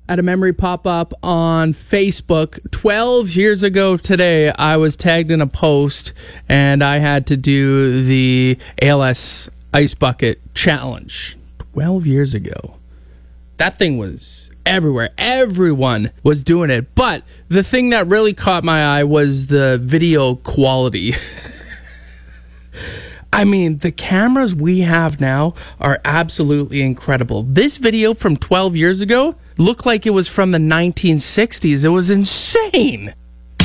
Had a memory pop up on Facebook. 12 years ago today, I was tagged in a post and I had to do the ALS Ice Bucket Challenge. 12 years ago. That thing was everywhere. Everyone was doing it. But the thing that really caught my eye was the video quality. I mean, the cameras we have now are absolutely incredible. This video from 12 years ago looked like it was from the 1960s. It was insane.